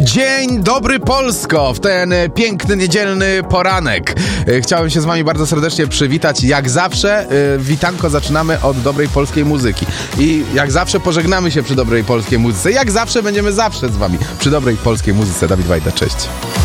Dzień dobry Polsko w ten piękny niedzielny poranek. Chciałem się z wami bardzo serdecznie przywitać. Jak zawsze witanko zaczynamy od dobrej polskiej muzyki. I jak zawsze pożegnamy się przy dobrej polskiej muzyce. Jak zawsze będziemy zawsze z wami przy dobrej polskiej muzyce. Dawid Wajda, cześć.